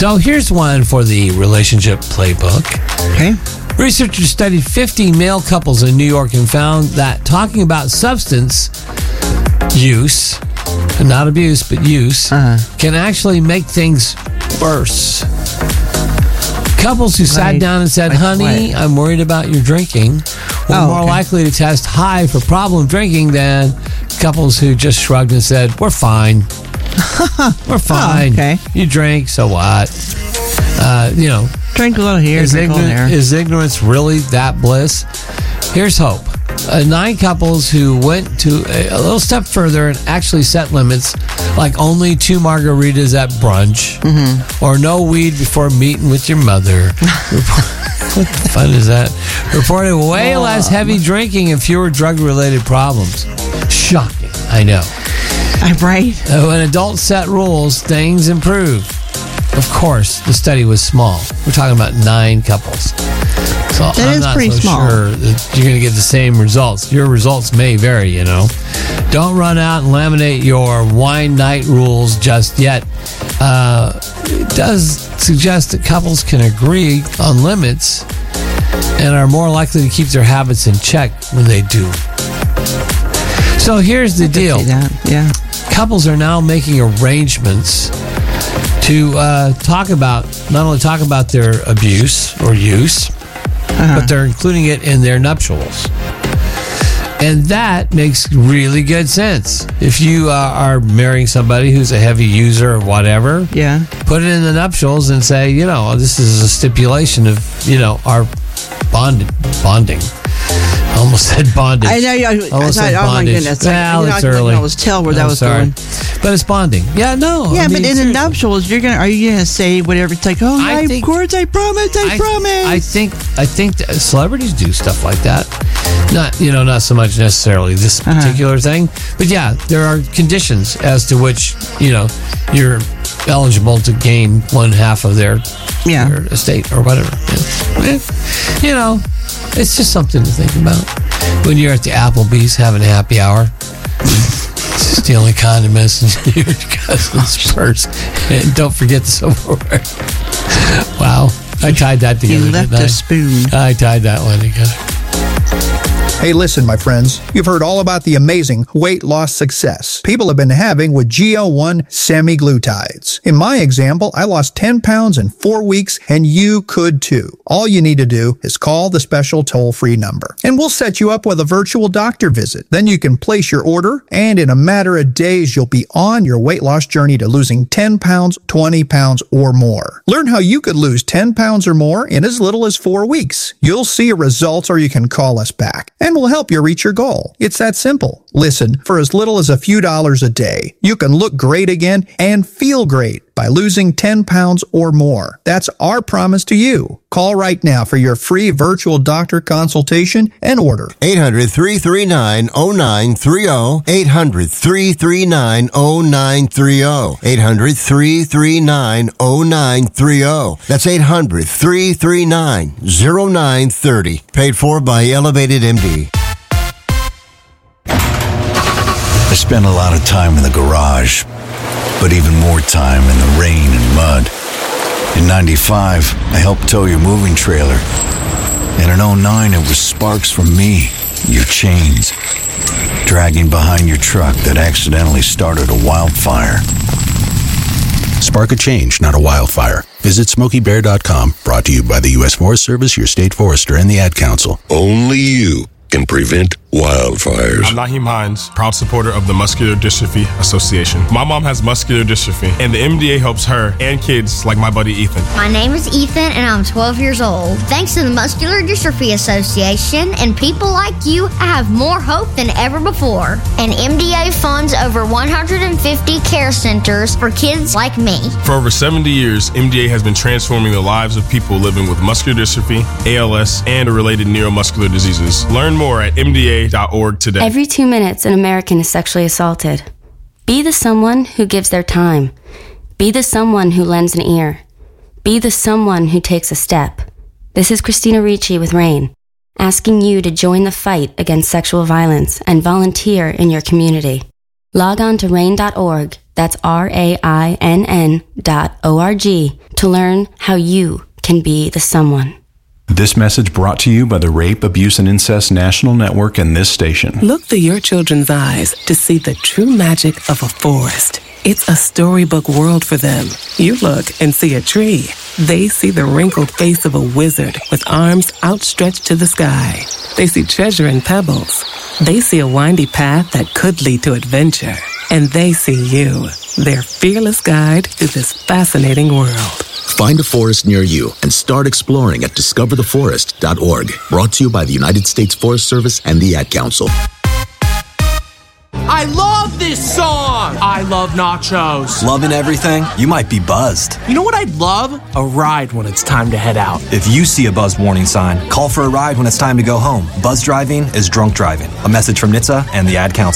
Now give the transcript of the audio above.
So here's one for the relationship playbook. Okay. Researchers studied 50 male couples in New York and found that talking about substance use, not abuse, but use, can actually make things worse. Couples who sat down and said, honey, I'm worried about your drinking, were more likely to test high for problem drinking than couples who just shrugged and said, we're fine. We're fine. Okay. You drink, so what? Drink a little here, drink a little there. Is ignorance really that bliss? Here's hope. 9 couples who went to a little step further and actually set limits, like only 2 margaritas at brunch, or no weed before meeting with your mother. What the fun is that? Reported way less heavy drinking and fewer drug-related problems. Shocking, I know. Right. When adults set rules, things improve. Of course, the study was small. We're talking about 9 couples. So I'm not so sure that you're going to get the same results. Your results may vary, Don't run out and laminate your wine night rules just yet. It does suggest that couples can agree on limits and are more likely to keep their habits in check when they do. So here's the deal. Yeah. Couples are now making arrangements to not only talk about their abuse or use, but they're including it in their nuptials. And that makes really good sense. If you are marrying somebody who's a heavy user or whatever, put it in the nuptials and say, this is a stipulation of, our bonding. I almost said bondage. I know. Almost said oh bondage. My goodness! Well, it's early. I was tell where that was going. But it's bonding. Yeah, no. Yeah, but in the nuptials, are you gonna say whatever? It's like, of course, I promise. I think that celebrities do stuff like that. Not so much necessarily this particular thing, but yeah, there are conditions as to which you're eligible to gain 1/2 of their estate or whatever. It's just something to think about when you're at the Applebee's having a happy hour. Stealing condiments in your cousin's purse. And don't forget the silverware. Wow. I tied that together. You left a spoon. I tied that one together. Hey, listen, my friends. You've heard all about the amazing weight loss success people have been having with GL1 semaglutides. In my example, I lost 10 pounds in 4 weeks, and you could too. All you need to do is call the special toll-free number, and we'll set you up with a virtual doctor visit. Then you can place your order, and in a matter of days, you'll be on your weight loss journey to losing 10 pounds, 20 pounds, or more. Learn how you could lose 10 pounds or more in as little as 4 weeks. You'll see results, or you can call us back, and we'll help you reach your goal. It's that simple. Listen, for as little as a few dollars a day, you can look great again and feel great by losing 10 pounds or more. That's our promise to you. Call right now for your free virtual doctor consultation and order. 800-339-0930. 800-339-0930. 800-339-0930. That's 800-339-0930. Paid for by Elevated MD. I spent a lot of time in the garage, but even more time in the rain and mud. In 95, I helped tow your moving trailer. And in 09, it was sparks from me, your chains, dragging behind your truck that accidentally started a wildfire. Spark a change, not a wildfire. Visit SmokeyBear.com, brought to you by the U.S. Forest Service, your state forester, and the Ad Council. Only you can prevent wildfires. I'm Naheem Hines, proud supporter of the Muscular Dystrophy Association. My mom has muscular dystrophy, and the MDA helps her and kids like my buddy Ethan. My name is Ethan, and I'm 12 years old. Thanks to the Muscular Dystrophy Association and people like you, I have more hope than ever before. And MDA funds over 150 care centers for kids like me. For over 70 years, MDA has been transforming the lives of people living with muscular dystrophy, ALS, and related neuromuscular diseases. Learn more at MDA.org today. Every 2 minutes, an American is sexually assaulted. Be the someone who gives their time. Be the someone who lends an ear. Be the someone who takes a step. This is Christina Ricci with RAIN, asking you to join the fight against sexual violence and volunteer in your community. Log on to RAIN.org That's RAINN.org to learn how you can be the someone. This message brought to you by the Rape, Abuse, and Incest National Network and this station. Look through your children's eyes to see the true magic of a forest. It's a storybook world for them. You look and see a tree. They see the wrinkled face of a wizard with arms outstretched to the sky. They see treasure in pebbles. They see a windy path that could lead to adventure. And they see you, their fearless guide through this fascinating world. Find a forest near you and start exploring at discovertheforest.org. Brought to you by the United States Forest Service and the Ad Council. I love this song! I love nachos. Loving everything? You might be buzzed. You know what I'd love? A ride when it's time to head out. If you see a buzz warning sign, call for a ride when it's time to go home. Buzz driving is drunk driving. A message from NHTSA and the Ad Council.